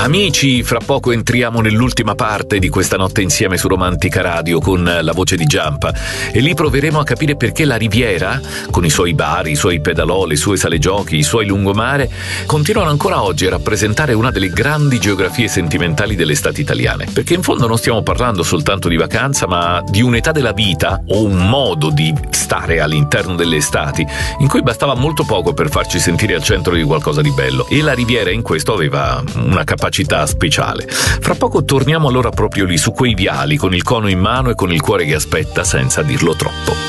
Amici, fra poco entriamo nell'ultima parte di questa notte insieme su Romantica Radio con la voce di Giampa e lì proveremo a capire perché la Riviera, con i suoi bar, i suoi pedalò, le sue sale giochi, i suoi lungomare, continuano ancora oggi a rappresentare una delle grandi geografie sentimentali delle estati italiane. Perché in fondo non stiamo parlando soltanto di vacanza, ma di un'età della vita o un modo di stare all'interno delle estati in cui bastava molto poco per farci sentire al centro di qualcosa di bello, e la Riviera in questo aveva una capacità speciale. Fra poco torniamo allora proprio lì, su quei viali, con il cono in mano e con il cuore che aspetta senza dirlo troppo.